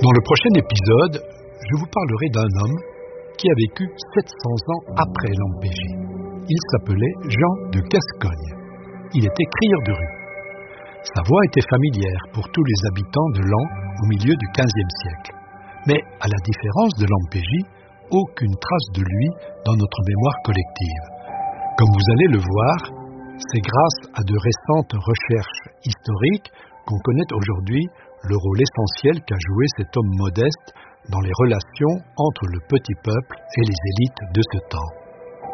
Dans le prochain épisode, je vous parlerai d'un homme qui a vécu 700 ans après Lampégie. Il s'appelait Jean de Gascogne. Il était crieur de rue. Sa voix était familière pour tous les habitants de Laon au milieu du XVe siècle. Mais à la différence de Lampégie, aucune trace de lui dans notre mémoire collective. Comme vous allez le voir, c'est grâce à de récentes recherches historiques qu'on connaît aujourd'hui le rôle essentiel qu'a joué cet homme modeste dans les relations entre le petit peuple et les élites de ce temps.